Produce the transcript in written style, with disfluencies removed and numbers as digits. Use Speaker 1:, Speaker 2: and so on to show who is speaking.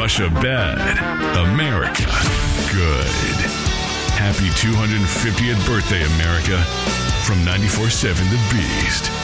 Speaker 1: Russia bad. America good. Happy 250th birthday, America. From 94.7 The Beast.